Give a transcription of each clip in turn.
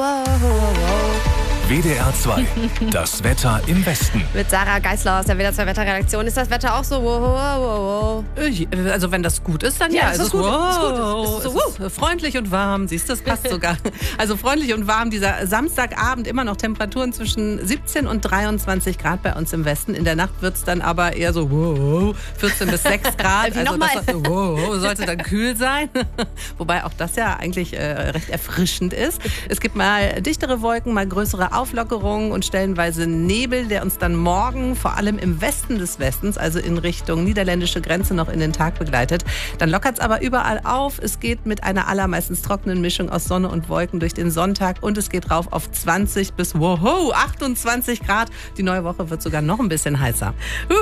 WDR 2, das Wetter im Westen. Mit Sarah Geisler aus der WDR 2 Wetterredaktion. Ist das Wetter auch so? Also wenn das gut ist, dann Ja, ja. es Es ist gut. wow. Es ist so, Es ist freundlich und warm. Siehst du, das passt sogar. Also freundlich und warm. Dieser Samstagabend immer noch Temperaturen zwischen 17 und 23 Grad bei uns im Westen. In der Nacht wird es dann aber eher so 14 bis 6 Grad. Also das sollte dann kühl sein. Wobei auch das ja eigentlich recht erfrischend ist. Es gibt mal dichtere Wolken, mal größere Auflockerungen und stellenweise Nebel, der uns dann morgen vor allem im Westen des Westens, also in Richtung niederländische Grenze, noch in den Tag begleitet. Dann lockert es aber überall auf. Es geht mit einer allermeistens trockenen Mischung aus Sonne und Wolken durch den Sonntag und es geht rauf auf 20 bis 28 Grad. Die neue Woche wird sogar noch ein bisschen heißer.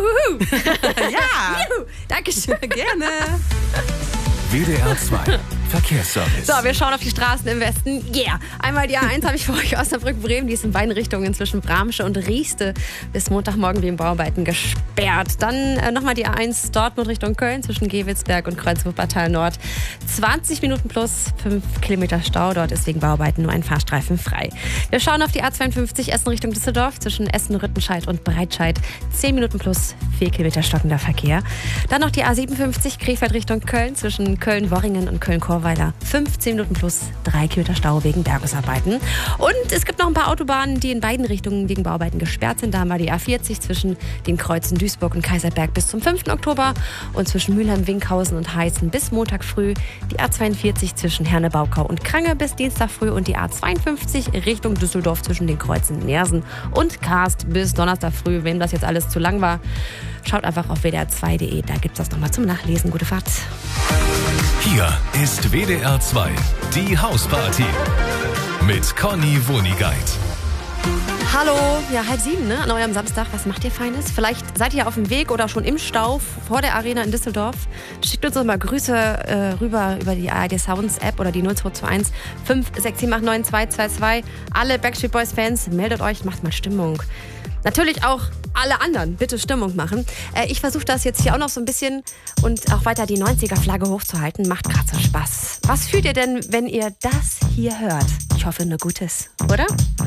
Ja, Dankeschön. gerne. WDR 2, Verkehrsservice. So, wir schauen auf die Straßen im Westen. Yeah! Einmal die A1 habe ich für euch, Osnabrück-Bremen. Die ist in beiden Richtungen zwischen Bramsche und Rieste bis Montagmorgen wegen Bauarbeiten gesperrt. Dann nochmal die A1 Dortmund Richtung Köln zwischen Gewitzberg und Kreuz-Wuppertal Nord. 20 Minuten plus 5 Kilometer Stau. Dort ist wegen Bauarbeiten nur ein Fahrstreifen frei. Wir schauen auf die A52 Essen Richtung Düsseldorf zwischen Essen, Rüttenscheid und Breitscheid. 10 Minuten plus 4 Kilometer stockender Verkehr. Dann noch die A57 Krefeld Richtung Köln zwischen Köln-Worringen und Köln-Chorweiler. 15 Minuten plus 3 Kilometer Stau wegen Bergungsarbeiten. Und es gibt noch ein paar Autobahnen, die in beiden Richtungen wegen Bauarbeiten gesperrt sind. Da haben wir die A40 zwischen den Kreuzen Duisburg und Kaiserberg bis zum 5. Oktober und zwischen Mülheim, Winkhausen und Heißen bis Montag früh. Die A42 zwischen Herne, Baukau und Krange bis Dienstag früh und die A52 Richtung Düsseldorf zwischen den Kreuzen Neersen und Karst bis Donnerstag früh. Wem das jetzt alles zu lang war, schaut einfach auf wdr2.de. Da gibt es das nochmal zum Nachlesen. Gute Fahrt. Hier ist WDR 2, die Hausparty. Mit Conny Wonigkeit. Hallo, ja 6:30, ne? An eurem Samstag. Was macht ihr Feines? Vielleicht seid ihr auf dem Weg oder schon im Stau vor der Arena in Düsseldorf. Schickt uns doch mal Grüße rüber über die ARD Sounds App oder die 0221 56789 222. Alle Backstreet Boys Fans, meldet euch, macht mal Stimmung. Natürlich auch alle anderen bitte Stimmung machen. Ich versuche das jetzt hier auch noch so ein bisschen und auch weiter die 90er-Flagge hochzuhalten. Macht gerade so Spaß. Was fühlt ihr denn, wenn ihr das hier hört? Ich hoffe, nur Gutes, oder?